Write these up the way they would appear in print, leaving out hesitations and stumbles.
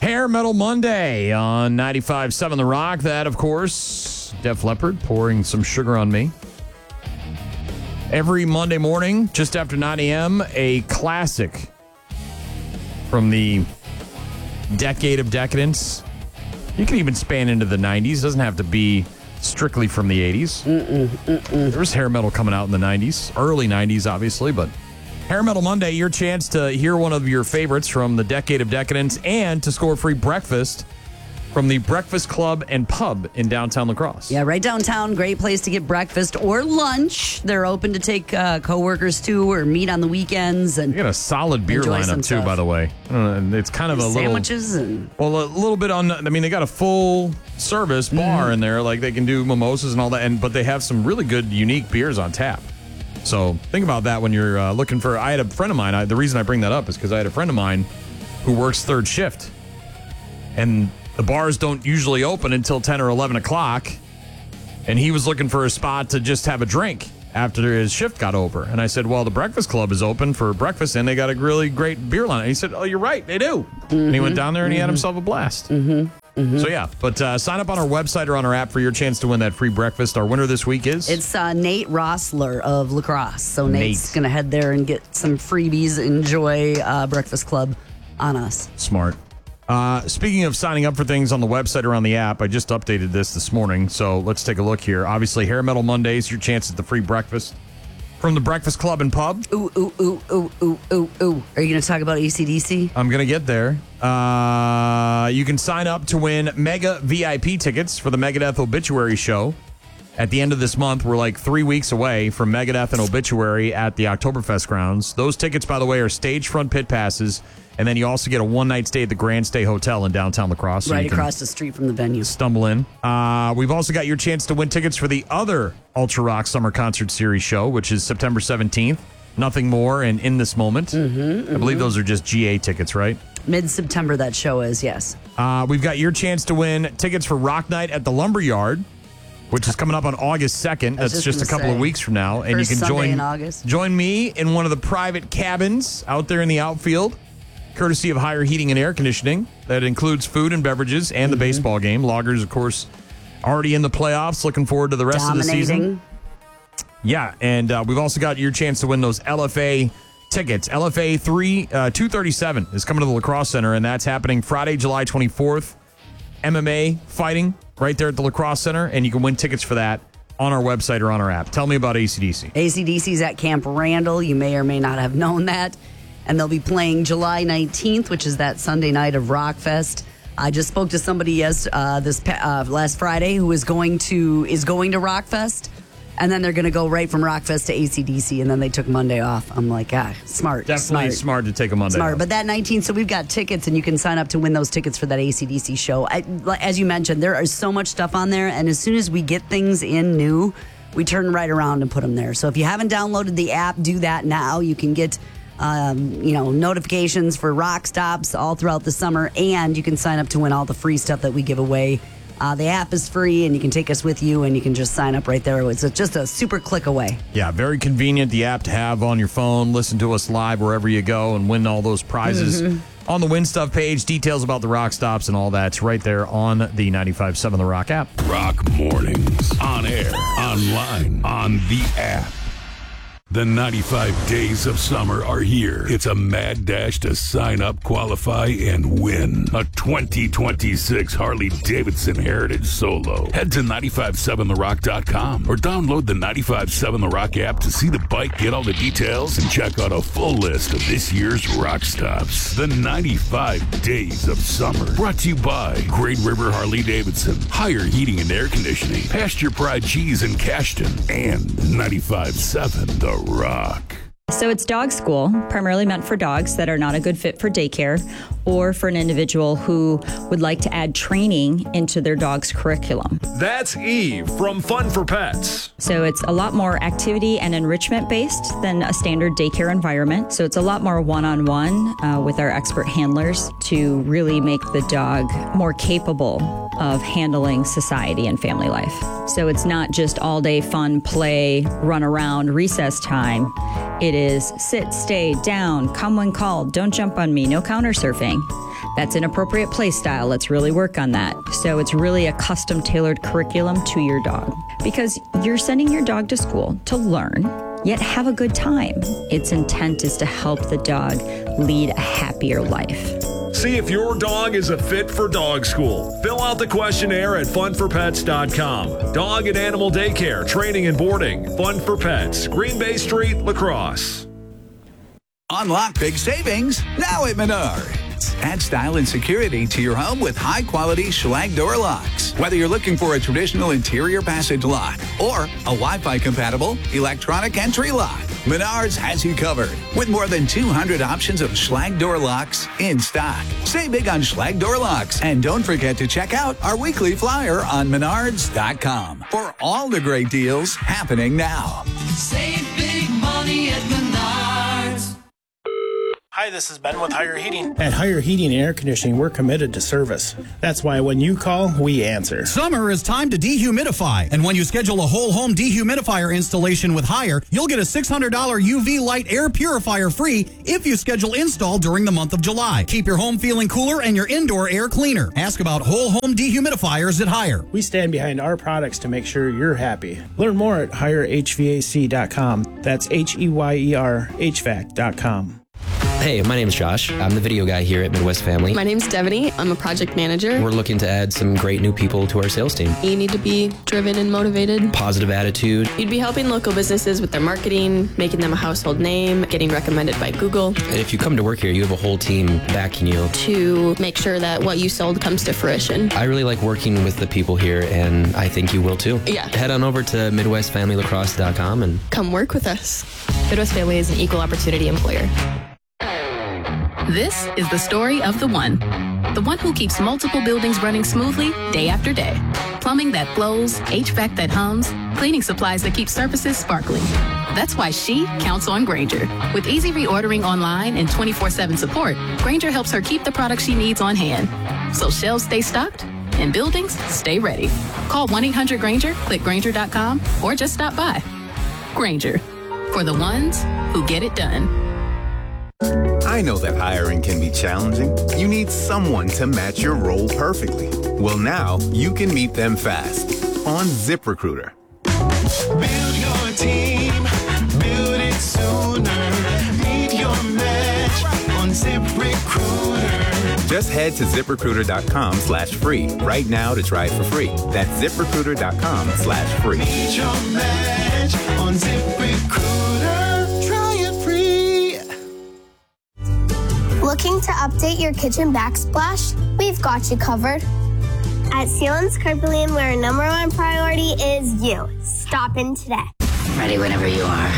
Hair Metal Monday on 95.7 The Rock. That, of course, Def Leppard pouring some sugar on me. Every Monday morning, just after 9 a.m., a classic from the decade of decadence. You can even span into the 90s. Doesn't have to be strictly from the 80s. There was hair metal coming out in the 90s. Early 90s, obviously, but Hair Metal Monday, your chance to hear one of your favorites from the decade of decadence and to score free breakfast from the Breakfast Club and Pub in downtown La Crosse. Yeah, right downtown. Great place to get breakfast or lunch. They're open to take coworkers to or meet on the weekends. And they got a solid beer lineup too, by the way. I don't know, it's kind of a sandwiches a little bit on. I mean, they got a full service bar in there, like they can do mimosas and all that. But they have some really good, unique beers on tap. So think about that when you're looking for. I had a friend of mine. The reason I bring that up is because I had a friend of mine who works third shift, and the bars don't usually open until 10 or 11 o'clock, and he was looking for a spot to just have a drink after his shift got over. And I said, well, the Breakfast Club is open for breakfast, and they got a really great beer line. And he said, oh, you're right, they do. And he went down there, and he had himself a blast. So, yeah, but sign up on our website or on our app for your chance to win that free breakfast. Our winner this week is? It's Nate Rossler of La Crosse. So Nate's going to head there and get some freebies, enjoy Breakfast Club on us. Smart. Speaking of signing up for things on the website or on the app, I just updated this morning, so let's take a look here. Obviously, Hair Metal Mondays, your chance at the free breakfast from the Breakfast Club and Pub. Ooh. Are you going to talk about AC/DC? I'm going to get there. You can sign up to win mega VIP tickets for the Megadeth Obituary Show. At the end of this month, we're like 3 weeks away from Megadeth and Obituary at the Oktoberfest grounds. Those tickets, by the way, are stage front pit passes. And then you also get a one-night stay at the Grand Stay Hotel in downtown La Crosse. So right across the street from the venue. Stumble in. We've also got your chance to win tickets for the other Ultra Rock Summer Concert Series show, which is September 17th. Nothing More and In This Moment. I believe those are just GA tickets, right? Mid-September that show is, yes. We've got your chance to win tickets for Rock Night at the Lumberyard, which is coming up on August 2nd. That's just a couple of weeks from now. And you can join me in one of the private cabins out there in the outfield, courtesy of Higher Heating and Air Conditioning. That includes food and beverages and the baseball game. Loggers, of course, already in the playoffs. Looking forward to the rest of the season. Yeah, and we've also got your chance to win those LFA tickets. LFA 237 is coming to the La Crosse Center, and that's happening Friday, July 24th. MMA fighting right there at the La Crosse Center, and you can win tickets for that on our website or on our app. Tell me about AC/DC. AC/DC's at Camp Randall. You may or may not have known that. And they'll be playing July 19th, which is that Sunday night of Rockfest. I just spoke to somebody last Friday who is going to Rockfest, and then they're going to go right from Rockfest to AC/DC, and then they took Monday off. I'm like, smart. Definitely smart to take a Monday off. But that 19th, so we've got tickets, and you can sign up to win those tickets for that AC/DC show. As you mentioned, there is so much stuff on there, and as soon as we get things in new, we turn right around and put them there. So if you haven't downloaded the app, do that now. You can get notifications for rock stops all throughout the summer, and you can sign up to win all the free stuff that we give away. The app is free, and you can take us with you, and you can just sign up right there. It's just a super click away. Yeah, very convenient, the app to have on your phone. Listen to us live wherever you go and win all those prizes. On the Win Stuff page, details about the rock stops and all that's right there on the 95.7 The Rock app. Rock mornings, on air, online, on the app. The 95 days of summer are here. It's a mad dash to sign up, qualify, and win a 2026 Harley-Davidson Heritage Solo. Head to 957therock.com or download the 95.7 The Rock app to see the bike, get all the details, and check out a full list of this year's rock stops. The 95 days of summer. Brought to you by Great River Harley-Davidson, Higher Heating and Air Conditioning, Pasture Pride Cheese in Cashton, and 95.7 The Rock. So it's dog school, primarily meant for dogs that are not a good fit for daycare or for an individual who would like to add training into their dog's curriculum. That's Eve from Fun for Pets. So it's a lot more activity and enrichment based than a standard daycare environment. So it's a lot more one-on-one with our expert handlers to really make the dog more capable of handling society and family life. So it's not just all day fun, play, run around, recess time. It is sit, stay, down, come when called, don't jump on me, no counter surfing. That's inappropriate play style. Let's really work on that. So it's really a custom tailored curriculum to your dog because you're sending your dog to school to learn, yet have a good time. Its intent is to help the dog lead a happier life. See if your dog is a fit for dog school. Fill out the questionnaire at funforpets.com. Dog and animal daycare, training and boarding. Fun for Pets, Green Bay Street, La Crosse. Unlock big savings now at Menards. Add style and security to your home with high-quality Schlage door locks. Whether you're looking for a traditional interior passage lock or a Wi-Fi compatible electronic entry lock, Menards has you covered with more than 200 options of Schlage door locks in stock. Save big on Schlage door locks, and don't forget to check out our weekly flyer on Menards.com for all the great deals happening now. Save big money at Menards. Hi, this is Ben with Higher Heating. At Higher Heating and Air Conditioning, we're committed to service. That's why when you call, we answer. Summer is time to dehumidify. And when you schedule a whole home dehumidifier installation with Higher, you'll get a $600 UV light air purifier free if you schedule install during the month of July. Keep your home feeling cooler and your indoor air cleaner. Ask about whole home dehumidifiers at Higher. We stand behind our products to make sure you're happy. Learn more at HireHVAC.com. That's HEYER HVAC.com. Hey, my name's Josh. I'm the video guy here at Midwest Family. My name's Devaney. I'm a project manager. We're looking to add some great new people to our sales team. You need to be driven and motivated. Positive attitude. You'd be helping local businesses with their marketing, making them a household name, getting recommended by Google. And if you come to work here, you have a whole team backing you. To make sure that what you sold comes to fruition. I really like working with the people here, and I think you will too. Yeah. Head on over to MidwestFamilyLacrosse.com and come work with us. Midwest Family is an equal opportunity employer. This is the story of the one who keeps multiple buildings running smoothly day after day. Plumbing that flows, HVAC that hums, cleaning supplies that keep surfaces sparkling. That's why she counts on Grainger. With easy reordering online and 24/7 support, Grainger helps her keep the products she needs on hand. So shelves stay stocked and buildings stay ready. Call 1-800-GRAINGER, click Grainger.com, or just stop by. Grainger, for the ones who get it done. I know that hiring can be challenging. You need someone to match your role perfectly. Well, now you can meet them fast on ZipRecruiter. Build your team, build it sooner. Meet your match on ZipRecruiter. Just head to ZipRecruiter.com/free right now to try it for free. That's ZipRecruiter.com/free. Meet your match on ZipRecruiter. Try it free. Looking to update your kitchen backsplash? We've got you covered. At Sealand's Carpelian, where our #1 priority is you. Stop in today. Ready whenever you are.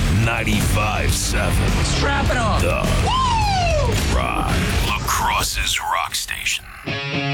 95.7. Strap it on. The Rock. La Crosse's Rock Station.